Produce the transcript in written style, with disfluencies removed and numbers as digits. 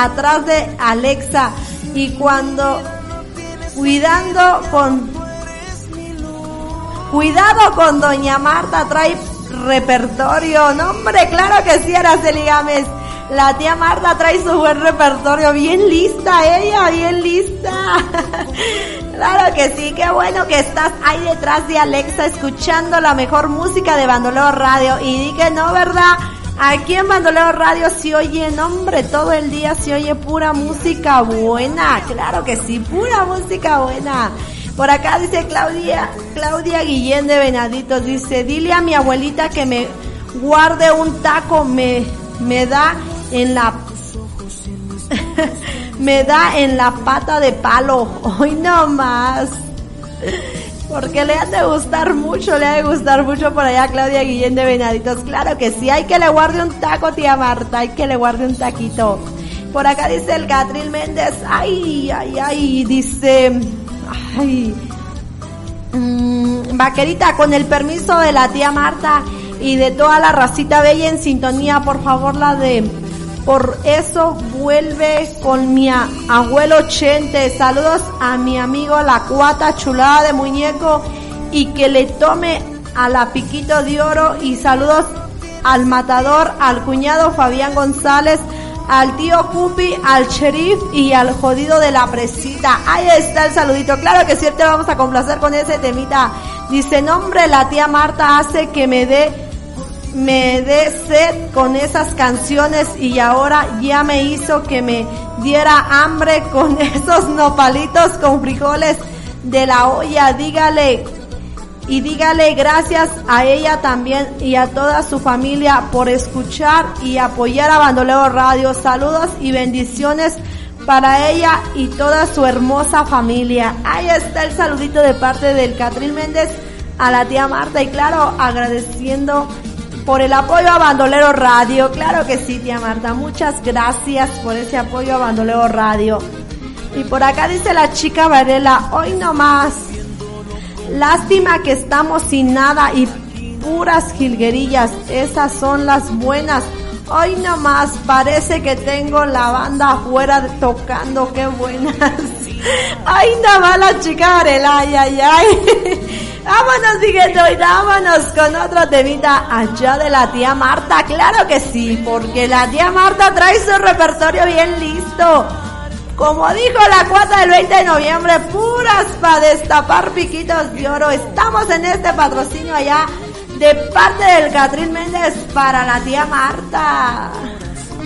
atrás de Alexa. Y cuando cuidado con doña Marta, trae repertorio. No, hombre, claro que sí, Araceli Gámez. La tía Marta trae su buen repertorio, bien lista ella, bien lista. Claro que sí, qué bueno que estás ahí detrás de Alexa escuchando la mejor música de Bandoleo Radio. Y di que no, ¿verdad? Aquí en Bandoleo Radio se oye, hombre, todo el día se oye pura música buena. Claro que sí, pura música buena. Por acá dice Claudia Guillén de Venaditos, dice, dile a mi abuelita que me guarde un taco, me da en la me da en la pata de palo. Hoy no más. Porque le ha de gustar mucho por allá Claudia Guillén de Venaditos. Claro que sí, hay que le guarde un taco, tía Marta, hay que le guarde un taquito. Por acá dice el Catril Méndez, dice, vaquerita, con el permiso de la tía Marta y de toda la racita bella en sintonía, por favor, la de Por eso vuelve con mi abuelo Chente. Saludos a mi amigo La Cuata, chulada de muñeco, y que le tome a la Piquito de Oro. Y saludos al matador, al cuñado Fabián González, al tío Cupi, al sheriff y al jodido de la presita. Ahí está el saludito. Claro que sí, te vamos a complacer con ese temita. Dice, nombre, la tía Marta hace que me dé sed con esas canciones, y ahora ya me hizo que me diera hambre con esos nopalitos con frijoles de la olla. Dígale gracias a ella también y a toda su familia por escuchar y apoyar a Bandoleo Radio. Saludos y bendiciones para ella y toda su hermosa familia. Ahí está el saludito de parte del Catril Méndez a la tía Marta, y claro, agradeciendo por el apoyo a Bandolero Radio. Claro que sí, tía Marta, muchas gracias por ese apoyo a Bandolero Radio. Y por acá dice la chica Varela, hoy nomás, lástima que estamos sin nada y puras jilguerillas, esas son las buenas. Hoy nomás parece que tengo la banda afuera tocando, qué buenas. Ay, nomás la chica Varela, ay. Vámonos, siguiente, hoy vámonos con otro temita allá de la tía Marta. Claro que sí, porque la tía Marta trae su repertorio bien listo. Como dijo la Cuata del 20 de noviembre, puras para destapar piquitos de oro. Estamos en este patrocinio allá de parte del Catril Méndez para la tía Marta.